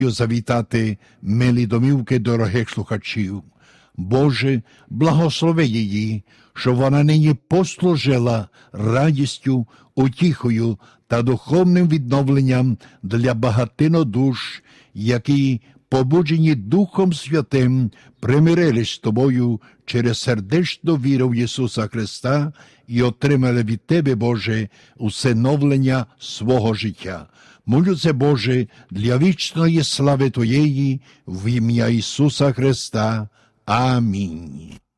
завітати милі домівки дорогих слухачів. Боже, благослови її, щоб вона нині послужила радістю, утіхою та духовним відновленням для багатино душ, які, побуджені Духом Святим, примирились з Тобою через сердечну віру в Ісуса Христа і отримали від Тебе, Боже, усиновлення свого життя. Молю це, Боже, для вічної слави Твоєї в ім'я Ісуса Христа. Амінь.